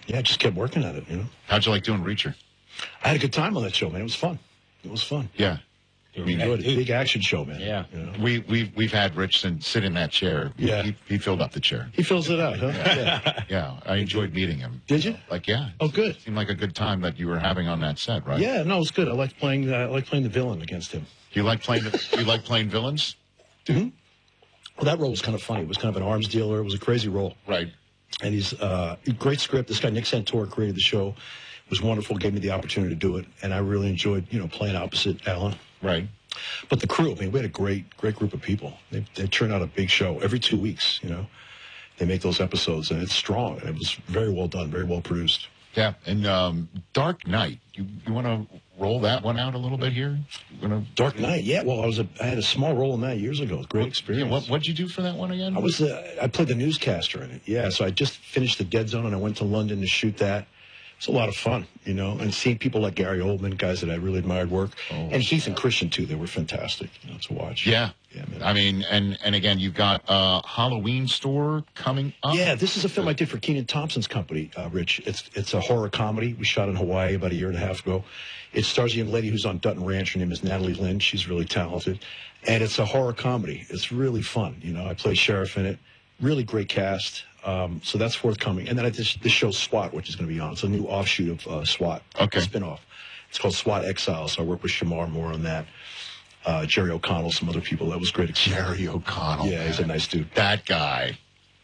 Yeah, I just kept working at it, you know. How'd you like doing Reacher? I had a good time on that show, man. It was fun. It was fun. Yeah. I mean, enjoyed it. Big action show, man. Yeah. You know? We've had Rich sit in that chair. Yeah. He filled up the chair. He fills it out, huh? Yeah. Yeah. I enjoyed meeting him. Did you? Like, yeah. Oh, good. Seemed like a good time that you were having on that set, right? Yeah, no, it was good. I liked playing the villain against him. You like playing villains? Well, that role was kind of funny. It was kind of an arms dealer. It was a crazy role. Right. And he's great script. This guy, Nick Santora, created the show. It was wonderful, gave me the opportunity to do it. And I really enjoyed, playing opposite Alan. Right. But the crew, I mean, we had a great group of people. They turn out a big show every 2 weeks, They make those episodes, and it's strong. And it was very well done, very well produced. Yeah. And Dark Knight, you want to roll that one out a little bit here? Dark Knight, yeah. Well, I had a small role in that years ago. Great experience. Yeah, what'd you do for that one again? I played the newscaster in it. Yeah, so I just finished The Dead Zone, and I went to London to shoot that. It's a lot of fun, and seeing people like Gary Oldman, guys that I really admired work, and Heath and Christian too. They were fantastic, to watch. Yeah, man. I mean, and again, you've got Halloween Store coming up. Yeah, this is a film I did for Kenan Thompson's company, Rich. It's a horror comedy. We shot in Hawaii about a year and a half ago. It stars a young lady who's on Dutton Ranch. Her name is Natalie Lynn. She's really talented, and it's a horror comedy. It's really fun. I play sheriff in it. Really great cast. So that's forthcoming. And then this show SWAT, which is going to be on. It's a new offshoot of SWAT. Okay. Spinoff. It's called SWAT Exiles. So I work with Shamar Moore on that. Jerry O'Connell, some other people. That was great experience. Jerry O'Connell. Yeah, he's a nice dude. That guy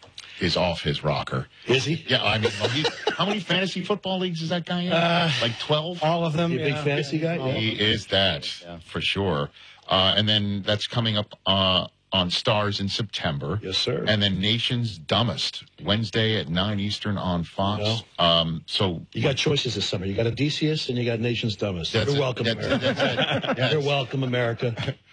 is off his rocker. Is he? Yeah, I mean, how many fantasy football leagues is that guy in? Like 12? All of them. You a big fantasy guy? Yeah. He is that, for sure. And then that's coming up on Stars in September. Yes, sir. And then Nation's Dumbest, Wednesday at 9 Eastern on Fox. So you got choices this summer. You got Odysseus and you got Nation's Dumbest. You're welcome, America. Yes. You're welcome, America.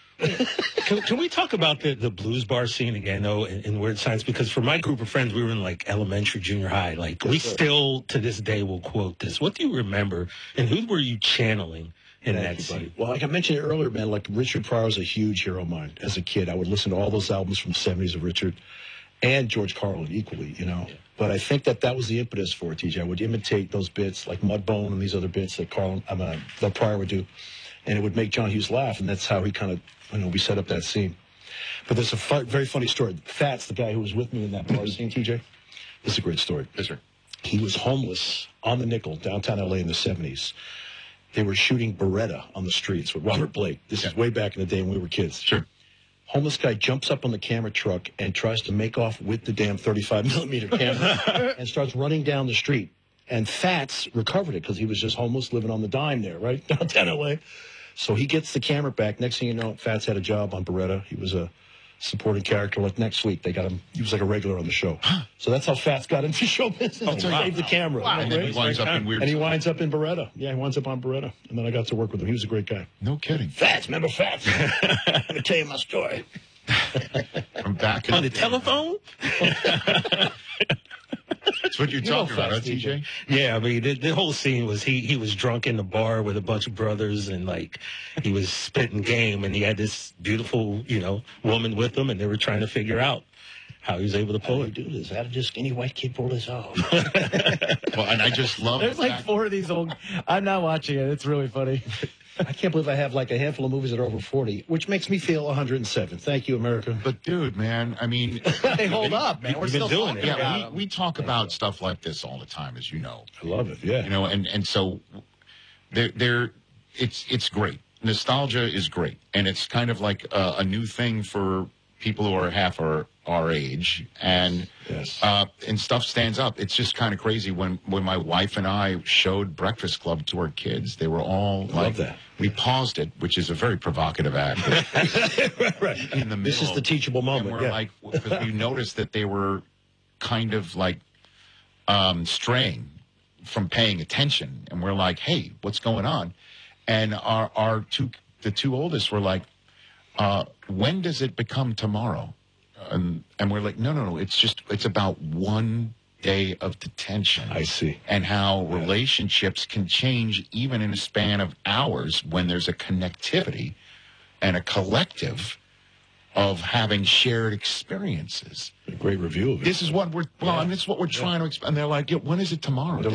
Can we talk about the blues bar scene again, though, in Weird Science? Because for my group of friends, we were in like elementary, junior high. Like we still to this day will quote this. What do you remember, and who were you channeling in that scene? Well, like I mentioned earlier, man, like Richard Pryor was a huge hero of mine as a kid. I would listen to all those albums from the 70s of Richard and George Carlin equally, Yeah. But I think that was the impetus for it, TJ. I would imitate those bits like Mudbone and these other bits that that Pryor would do. And it would make John Hughes laugh, and that's how he kind of, we set up that scene. But there's a very funny story. Fats, the guy who was with me in that bar scene, TJ, this is a great story. Yes, sir. He was homeless on the Nickel, downtown L.A. in the 70s. They were shooting Beretta on the streets with Robert Blake. This is way back in the day when we were kids. Sure. Homeless guy jumps up on the camera truck and tries to make off with the damn 35-millimeter camera and starts running down the street. And Fats recovered it because he was just homeless, living on the dime there, right, downtown L.A. So he gets the camera back. Next thing you know, Fats had a job on Beretta. He was a supporting character. Like next week, they got him. He was like a regular on the show. So that's how Fats got into show business. He gave the camera. Wow. And then he winds up in Weird And he Science. winds up in Beretta. Yeah, he winds up on Beretta. And then I got to work with him. He was a great guy. No kidding. Fats, remember Fats? Let me tell you my story. From back On the telephone? That's what you're talking about, huh, TJ? Yeah, I mean, the whole scene was he was drunk in the bar with a bunch of brothers, and like he was spitting game, and he had this beautiful, woman with him, and they were trying to figure out how he was able to pull it. Do this? How did this skinny white kid pull this off? Well, and I just love There's like 4 of these old. I'm not watching it. It's really funny. I can't believe I have like a handful of movies that are over 40, which makes me feel 107. Thank you, America. But, dude, man, I mean... They hold up, man. We're still doing talking it. about Yeah, we talk about stuff like this all the time, as you know. I love it, yeah. And so it's great. Nostalgia is great. And it's kind of like a new thing for people who are half our age, and Yes. And stuff stands up. It's just kind of crazy when my wife and I showed Breakfast Club to our kids. They were all like, love that. We paused it, which is a very provocative act. right. In the middle, This is the teachable moment. and we're like, because we noticed that they were kind of like straying from paying attention, and we're like, hey, what's going on? And the two oldest were like, when does it become tomorrow? And we're like, no, it's about one day of detention. I see. And how relationships can change even in a span of hours when there's a connectivity and a collective of having shared experiences. A great review of it. This is what we're, and this is what we're trying to explain. And they're like, when is it tomorrow?